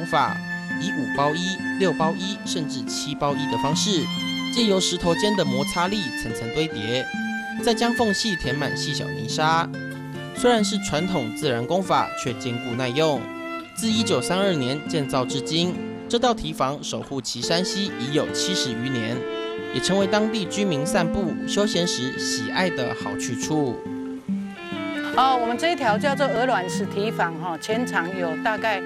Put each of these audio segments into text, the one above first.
法，以5包1、6包1甚至7包1的方式，借由石头间的摩擦力层层堆叠，再将缝隙填满细小泥沙。虽然是传统自然工法，却坚固耐用。自1932年建造至今，这道堤防守护旗山溪已有70余年，也成为当地居民散步休闲时喜爱的好去处。 我们这一条叫做鹅卵石堤防，全长有大概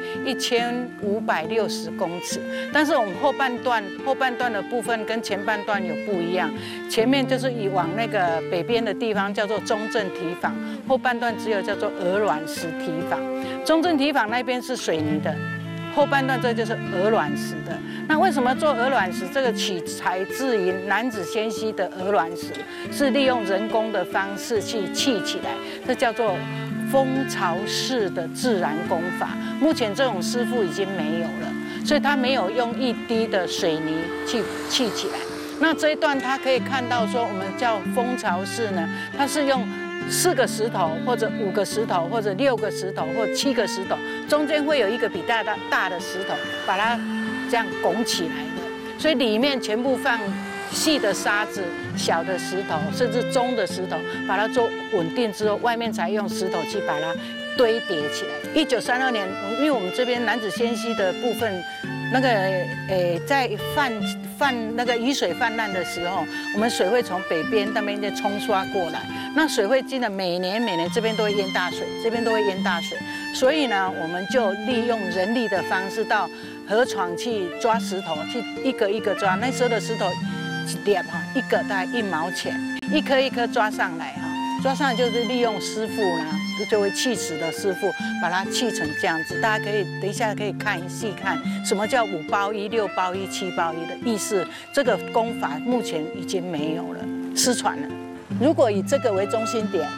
1560公尺，但是我们后半段的部分跟前半段有不一样。前面就是以往那个北边的地方叫做中正堤防，后半段只有叫做鹅卵石堤防。中正堤防那边是水泥的，后半段这就是鹅卵石的。那为什么做鹅卵石？这个取材自于楠梓仙溪的鹅卵石，是利用人工的方式去砌起来，这叫做蜂巢式的自然工法。目前这种师傅已经没有了，所以他没有用一滴的水泥去砌起来。那这一段他可以看到说，我们叫蜂巢式呢，它是用4个石头，或者5个石头，或者6个石头，或7个石头，中间会有一个比大的石头，把它这样拱起来的。所以里面全部放细的沙子、小的石头，甚至中的石头，把它做稳定之后，外面才用石头去把它堆叠起来。1932年，因为我们这边楠梓仙溪的部分，那个在那个雨水泛滥的时候，我们水会从北边那边就冲刷过来，那水会进的每年这边都会淹大水，这边都会淹大水，所以呢，我们就利用人力的方式到河床去抓石头，去一个一个抓。那时候的石头一个大概1毛钱，一颗一颗抓上来抓上来就是利用师傅啦，就会砌石的师傅把它砌成这样子。大家可以等一下可以细看什么叫5包1、6包1、7包1的意思。这个工法目前已经没有了，失传了。如果以这个为中心点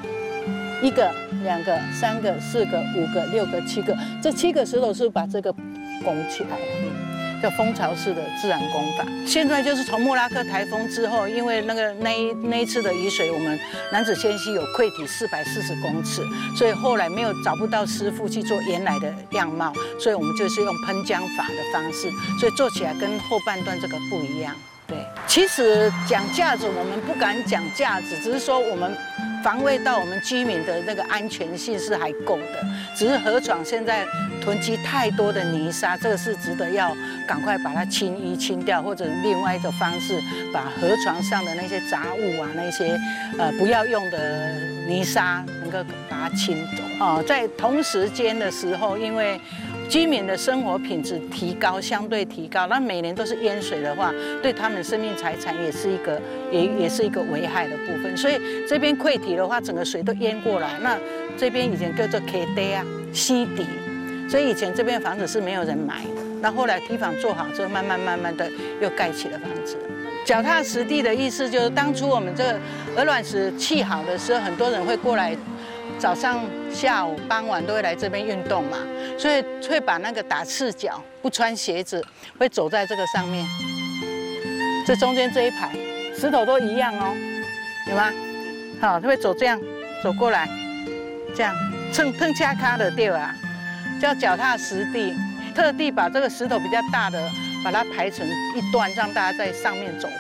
，1个、2个、3个、4个、5个、6个、7个，这7个石头是把这个拱起来叫蜂巢式的自然工法。现在就是从莫拉克台风之后，因为那一次的雨水，我们楠梓仙溪有溃堤440公尺，所以后来找不到师傅去做原来的样貌，所以我们就是用喷浆法的方式，所以做起来跟后半段这个不一样。对，其实讲架子我们不敢讲架子，只是说我们防卫到我们居民的那个安全性是还够的，只是河床现在囤积太多的泥沙，这个是值得要赶快把它清掉，或者另外一种方式把河床上的那些杂物啊，那些不要用的泥沙能够把它清走。在同时间的时候，因为居民的生活品质相对提高，那每年都是淹水的话，对他们生命财产也是一个危害的部分。所以这边溃堤的话，整个水都淹过来。那这边以前叫做溪底啊，溪底，所以以前这边房子是没有人买的。那后来堤防做好之后，慢慢的又盖起了房子。脚踏实地的意思就是，当初我们这个鹅卵石砌好的时候，很多人会过来。早上、下午、傍晚都会来这边运动嘛，所以会把那个打赤脚、不穿鞋子，会走在这个上面。这中间这一排石头都一样哦，有吗？好，他会走这样走过来，这样蹭恰卡的对吧？叫脚踏实地，特地把这个石头比较大的，把它排成一段，让大家在上面走。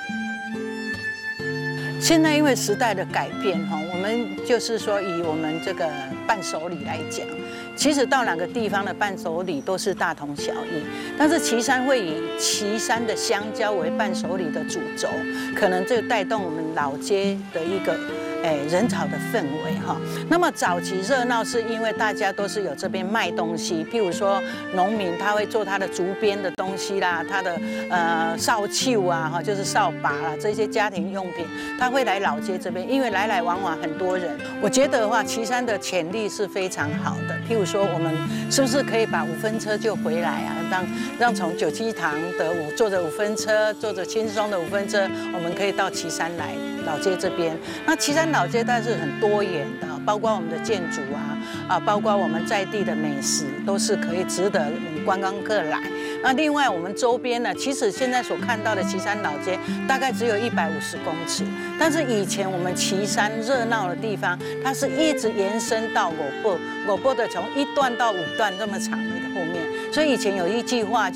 现在因为时代的改变我们就是说以我们这个伴手礼来讲，其实到哪个地方的伴手礼都是大同小异，但是旗山会以旗山的香蕉为伴手礼的主轴，可能就带动我们老街的一个人潮的氛围那么早期热闹是因为大家都是有这边卖东西，譬如说农民他会做他的竹编的东西啦，他的扫帚啊就是扫把啦，这些家庭用品，他会来老街这边，因为来往往很多人。我觉得的话，旗山的潜力是非常好的。譬如说，我们是不是可以把5分车就回来啊？让从九七堂的坐着5分车，坐着轻松的5分车，我们可以到旗山来老街这边。那旗山老街它是很多元的，包括我们的建筑包括我们在地的美食，都是可以值得我们观光客来。那另外我们周边呢，其实现在所看到的旗山老街大概只有150公尺，但是以前我们旗山热闹的地方，它是一直延伸到五步的从1段到5段这么长的后面， 所以以前有一句话。